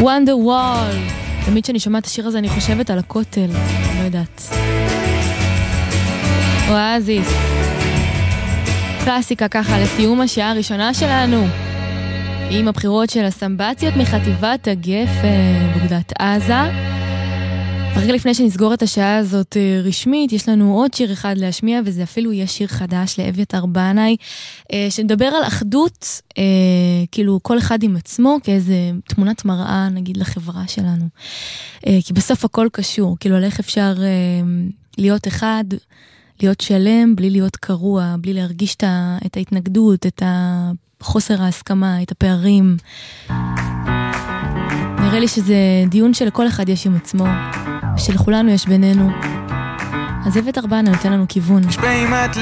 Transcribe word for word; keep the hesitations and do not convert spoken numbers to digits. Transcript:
Wonderwall. תמיד שאני שומעת את השיר הזה אני חושבת על הכותל, לא יודעת. אואזיס. קלאסיקה ככה לסיום השעה הראשונה שלנו. עם הבחירות של הסמבציות מחטיבת הגפן בגדת עזה. רגע לפני שנסגור את השעה הזאת רשמית, יש לנו עוד שיר אחד להשמיע, וזה אפילו יהיה שיר חדש לאביתר בנאי, שנדבר על אחדות, כאילו כל אחד עם עצמו, כאיזה תמונת מראה, נגיד, לחברה שלנו. כי בסוף הכל קשור, כאילו על איך אפשר להיות אחד, להיות שלם, בלי להיות קרוע, בלי להרגיש את ההתנגדות, את חוסר ההסכמה, את הפערים. נראה לי שזה דיון שלכל אחד יש עם עצמו, ושלכולנו יש בינינו. אז אביתר בנאי נותן לנו כיוון. יש פעימת